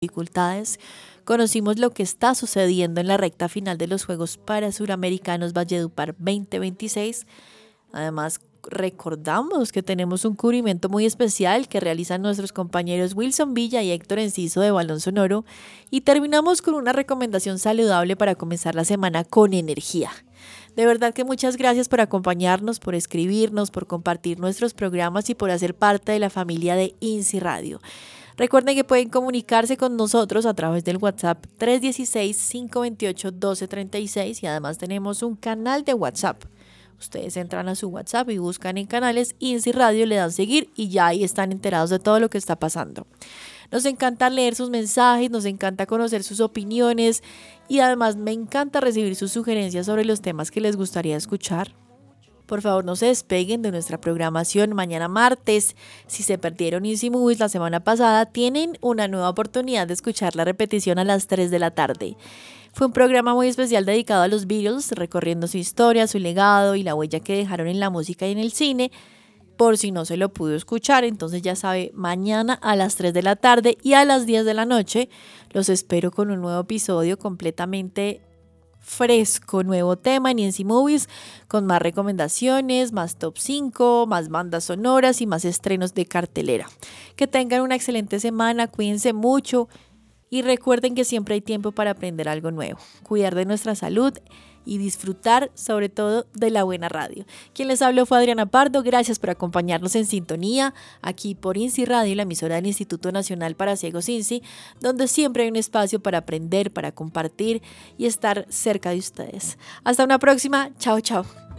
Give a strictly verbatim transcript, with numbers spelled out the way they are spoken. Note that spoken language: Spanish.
dificultades, conocimos lo que está sucediendo en la recta final de los Juegos Parasuramericanos Valledupar veinte veintiséis. Además, recordamos que tenemos un cubrimiento muy especial que realizan nuestros compañeros Wilson Villa y Héctor Enciso de Balón Sonoro, y terminamos con una recomendación saludable para comenzar la semana con energía. De verdad que muchas gracias por acompañarnos, por escribirnos, por compartir nuestros programas y por hacer parte de la familia de INSI Radio. Recuerden que pueden comunicarse con nosotros a través del WhatsApp tres uno seis, cinco dos ocho, uno dos tres seis, y además tenemos un canal de WhatsApp. Ustedes entran a su WhatsApp y buscan en canales INSI Radio, le dan seguir y ya ahí están enterados de todo lo que está pasando. Nos encanta leer sus mensajes, nos encanta conocer sus opiniones y además me encanta recibir sus sugerencias sobre los temas que les gustaría escuchar. Por favor, no se despeguen de nuestra programación. Mañana martes, si se perdieron INSI Movies la semana pasada, tienen una nueva oportunidad de escuchar la repetición a las tres de la tarde. Fue un programa muy especial dedicado a los Beatles, recorriendo su historia, su legado y la huella que dejaron en la música y en el cine. Por si no se lo pudo escuchar, entonces ya sabe, mañana a las tres de la tarde y a las diez de la noche los espero con un nuevo episodio completamente fresco, nuevo tema en INSI Movies, con más recomendaciones, más top cinco, más bandas sonoras y más estrenos de cartelera. Que tengan una excelente semana, cuídense mucho y recuerden que siempre hay tiempo para aprender algo nuevo, cuidar de nuestra salud y disfrutar sobre todo de la buena radio. Quien les habló fue Adriana Pardo. Gracias por acompañarnos en sintonía aquí por INSI Radio, la emisora del Instituto Nacional para Ciegos INSI, donde siempre hay un espacio para aprender, para compartir y estar cerca de ustedes. Hasta una próxima. Chao, chao.